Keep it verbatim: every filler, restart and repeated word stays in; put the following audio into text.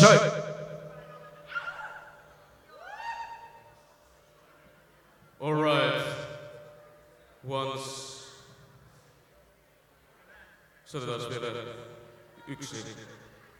shot. All right. Once. Seda tahaks veel üksi.